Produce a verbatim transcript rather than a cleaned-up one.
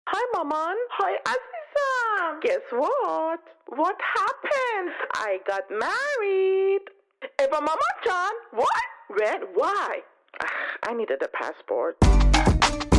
Hi, Maman. Hi, Azizam. Guess what? What happened? I got married. Eva Mama John. What? When? Why? I needed a passport.